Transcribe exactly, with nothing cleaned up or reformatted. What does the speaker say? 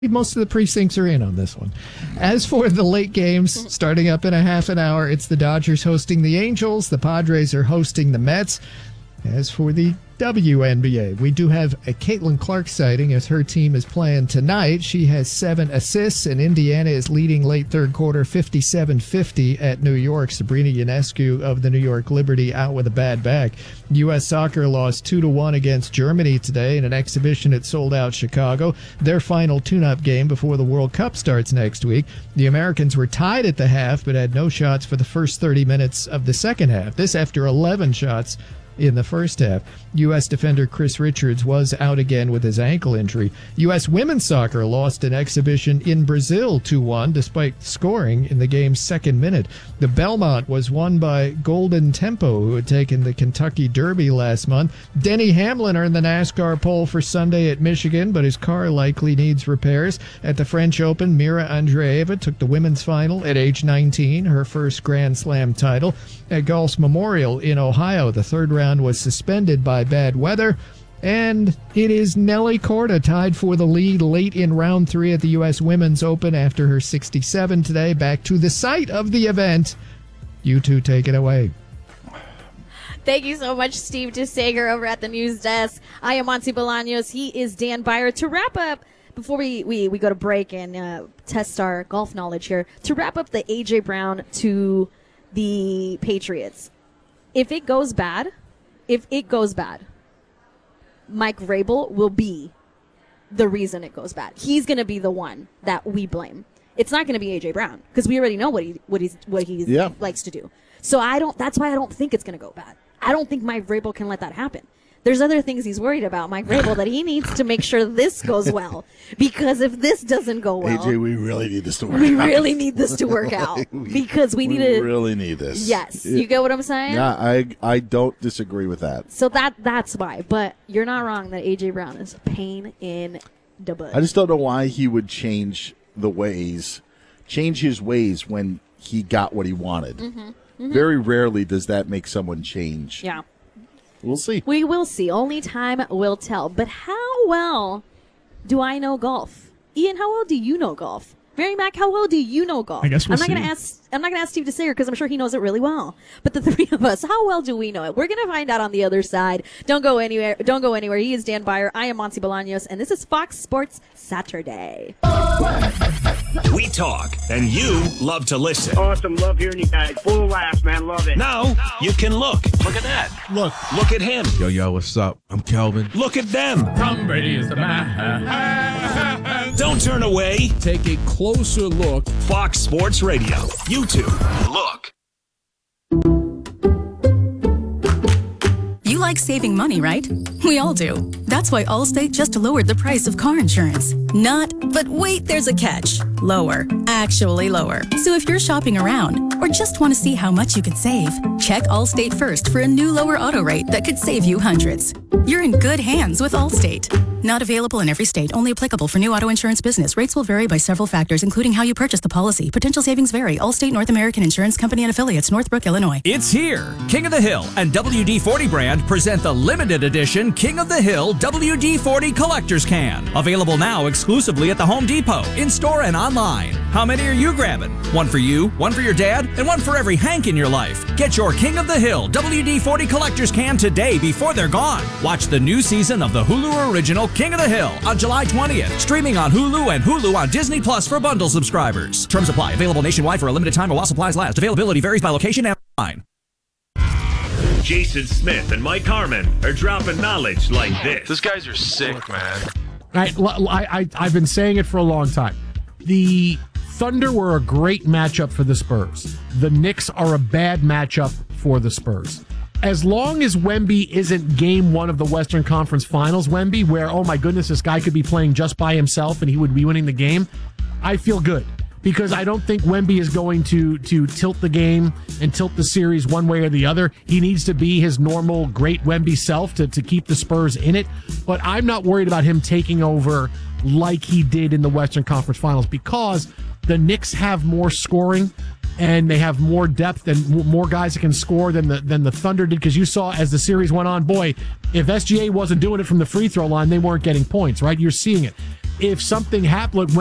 Most of the precincts are in on this one. As for the late games, starting up in a half an hour, it's the Dodgers hosting the Angels. The Padres are hosting the Mets. As for the W N B A, we do have a Caitlin Clark sighting as her team is playing tonight. She has seven assists, and Indiana is leading late third quarter fifty-seven fifty at New York. Sabrina Ionescu of the New York Liberty out with a bad back. U S Soccer lost two to one against Germany today in an exhibition at sold-out Chicago. Their final tune-up game before the World Cup starts next week. The Americans were tied at the half but had no shots for the first thirty minutes of the second half. This after eleven shots in the first half. U S defender Chris Richards was out again with his ankle injury. U S women's soccer lost an exhibition in Brazil two one despite scoring in the game's second minute. The Belmont was won by Golden Tempo, who had taken the Kentucky Derby last month. Denny Hamlin earned the NASCAR pole for Sunday at Michigan, but his car likely needs repairs. At the French Open, Mira Andreeva took the women's final at age nineteen, her first Grand Slam title. At Golf's Memorial in Ohio, the third round was suspended by bad weather, and it is Nelly Korda tied for the lead late in round three at the U S Women's Open after her sixty-seven today. Back to the site of the event. You two take it away. Thank you so much, Steve DeSager over at the news desk. I am Monty Bolaños. He is Dan Byer. To wrap up, before we, we, we go to break and uh, test our golf knowledge here, to wrap up the A J Brown to the Patriots, if it goes bad, if it goes bad, Mike Vrabel will be the reason it goes bad. He's going to be the one that we blame. It's not going to be A J Brown because we already know what he what he's what he yeah. likes to do. So I don't. That's why I don't think it's going to go bad. I don't think Mike Vrabel can let that happen. There's other things he's worried about, Mike Vrabel, that he needs to make sure this goes well. Because if this doesn't go well, A J, we really need this to work we out. We really need this to work out. Because we, we need to. We really need this. Yes. You get what I'm saying? Yeah, I I don't disagree with that. So that that's why. But you're not wrong that A J Brown is a pain in the butt. I just don't know why he would change the ways, change his ways when he got what he wanted. Mm-hmm. Mm-hmm. Very rarely does that make someone change. Yeah. We'll see. We will see. Only time will tell. But how well do I know golf? Ian, how well do you know golf? Mary Mac, how well do you know golf? I guess we'll I'm not see. going to ask. I'm not going to ask Steve DeSager because I'm sure he knows it really well. But the three of us, how well do we know it? We're going to find out on the other side. Don't go anywhere. Don't go anywhere. He is Dan Byer. I am Monty Bolaños, and this is Fox Sports Saturday. We talk, and you love to listen. Awesome. Love hearing you guys. Full of laughs, man. Love it. Now you can look. Look at that. Look. Look at him. Yo, yo, what's up? I'm Kelvin. Look at them. Tom Brady is the man. Don't turn away. Take a closer look. Fox Sports Radio. YouTube. Look. You like saving money, right? We all do. That's why Allstate just lowered the price of car insurance. Not, but wait, there's a catch. Lower. Actually lower. So if you're shopping around or just want to see how much you could save, check Allstate first for a new lower auto rate that could save you hundreds. You're in good hands with Allstate. Not available in every state. Only applicable for new auto insurance business. Rates will vary by several factors, including how you purchase the policy. Potential savings vary. Allstate North American Insurance Company and affiliates, Northbrook, Illinois. It's here. King of the Hill and W D forty brand present the limited edition King of the Hill W D forty Collector's Can. Available now exclusively at the Home Depot, in-store and online. How many are you grabbing? One for you, one for your dad, and one for every Hank in your life. Get your King of the Hill W D forty Collector's Can today before they're gone. Watch the new season of the Hulu original King of the Hill on July twentieth. Streaming on Hulu and Hulu on Disney Plus for bundle subscribers. Terms apply. Available nationwide for a limited time while supplies last. Availability varies by location and online. Jason Smith and Mike Harmon are dropping knowledge like this. These guys are sick, man. I, I, I, I've been saying it for a long time. The Thunder were a great matchup for the Spurs. The Knicks are a bad matchup for the Spurs. As long as Wemby isn't game one of the Western Conference Finals, Wemby, where, oh my goodness, this guy could be playing just by himself and he would be winning the game, I feel good. Because I don't think Wemby is going to, to tilt the game and tilt the series one way or the other. He needs to be his normal great Wemby self to, to keep the Spurs in it. But I'm not worried about him taking over like he did in the Western Conference Finals because the Knicks have more scoring and they have more depth and more guys that can score than the than the Thunder did. Because you saw as the series went on, boy, if S G A wasn't doing it from the free throw line, they weren't getting points, right? You're seeing it. if something happened